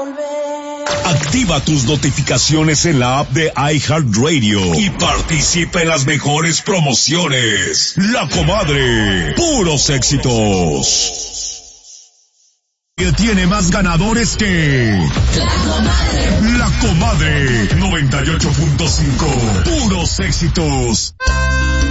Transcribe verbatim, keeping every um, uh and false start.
volver. Activa tus notificaciones en la app de iHeartRadio y participa en las mejores promociones. La Comadre, puros éxitos. Que tiene más ganadores que La Comadre. La Comadre noventa y ocho punto cinco, puros éxitos.